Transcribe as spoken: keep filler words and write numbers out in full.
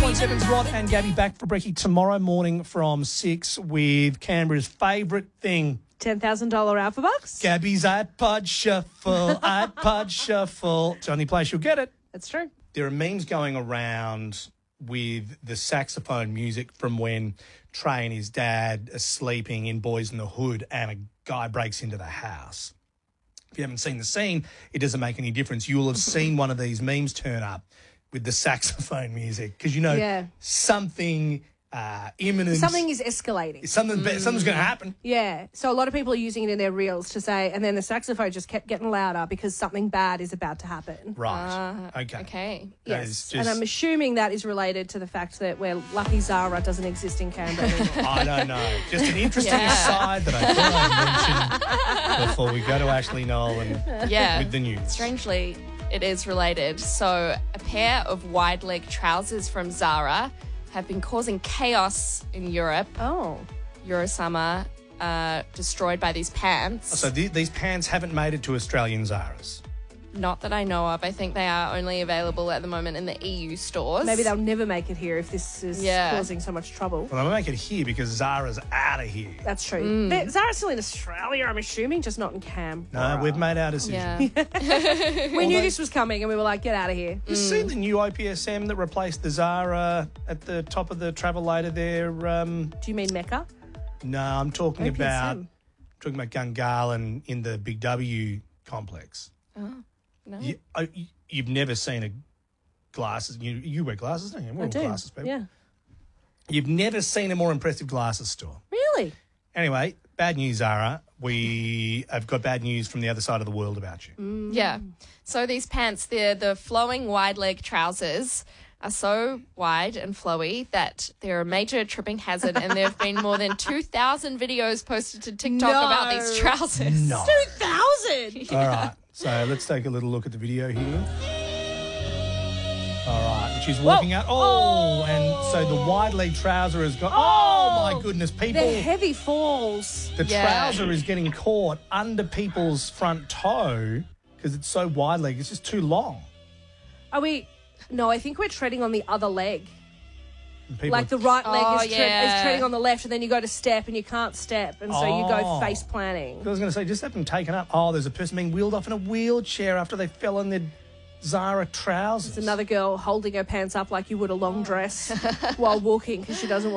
one seven's Rod and Gabby back for brekkie tomorrow morning from six with Canberra's favourite thing. ten thousand dollars Alpha Bucks. Gabby's iPod Shuffle, iPod Shuffle. It's the only place you'll get it. That's true. There are memes going around with the saxophone music from when Trey and his dad are sleeping in Boys in the Hood and a guy breaks into the house. If you haven't seen the scene, it doesn't make any difference. You'll have seen one of these memes turn up with the saxophone music because you know Yeah. something uh, imminent. Something is escalating. Something, mm. something's going to happen. Yeah. So a lot of people are using it in their reels to say, and then the saxophone just kept getting louder because something bad is about to happen. Right. Uh, okay. Okay. That Yes. is And just- I'm assuming that is related to the fact that we're lucky Zara doesn't exist in Canberra anymore. I don't know. Just an interesting Yeah. aside that I thought I'd mention before we go to Ashley Knoll and Yeah. with the news. Strangely, it is related. So, a pair of wide leg trousers from Zara have been causing chaos in Europe. Oh. Eurosummer, uh, destroyed by these pants. So th- these pants haven't made it to Australian Zara's. Not that I know of. I think they are only available at the moment in the E U stores. Maybe they'll never make it here if this is Yeah. causing so much trouble. Well, they'll make it here because Zara's out of here. That's true. But Zara's still in Australia, I'm assuming, just not in Canberra. No, we've made our decision. Yeah. We knew this was coming and we were like, get out of here. You see the new I P S M that replaced the Zara at the top of the Travelator there? Um, Do you mean Mecca? no, I'm talking O P S M. about talking about Gungahlin in the Big W complex. Oh, no. You, oh, you, you've never seen a glasses. You you wear glasses, don't you? We're I all do. glasses people. Yeah. You've never seen a more impressive glasses store. Really? Anyway, bad news, Zara. We have got bad news from the other side of the world about you. Yeah. So these pants, they're the flowing wide leg trousers are so wide and flowy that they're a major tripping hazard, and there have been more than two thousand videos posted to TikTok No. about these trousers. No. two thousand! All right. So let's take a little look at the video here. All right. And she's walking Whoa. out. Oh, Oh. and so the wide leg trouser has got. Oh, my goodness, people. They're heavy falls. The Yeah. trouser is getting caught under people's front toe because it's so wide leg. It's just too long. Are we... No, I think we're treading on the other leg. And people Like the right leg Oh, is, tre- yeah. is treading on the left, and then you go to step and you can't step, and so you go Oh. face planting. I was going to say, just have them taken up. Oh, there's a person being wheeled off in a wheelchair after they fell in their Zara trousers. It's another girl holding her pants up like you would a long dress while walking because she doesn't